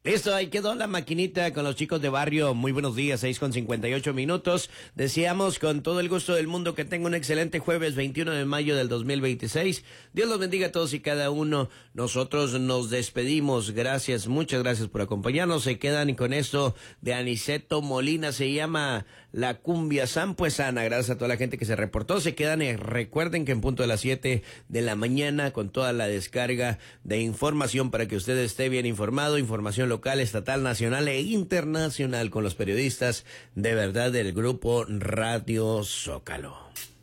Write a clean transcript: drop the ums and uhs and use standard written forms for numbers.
Listo, ahí quedó la maquinita con los chicos de barrio. Muy buenos días, 6:58. Deseamos con todo el gusto del mundo que tenga un excelente jueves 21 de mayo del 2026. Dios los bendiga a todos y cada uno. Nosotros nos despedimos. Gracias, muchas gracias por acompañarnos. Se quedan con esto de Aniceto Molina. Se llama La Cumbia Sampuesana. Gracias a toda la gente que se reportó. Se quedan, recuerden que en punto de las 7 de la mañana con toda la descarga de información para que usted esté bien informado. Información local, estatal, nacional e internacional con los periodistas de verdad del grupo Radio Zócalo.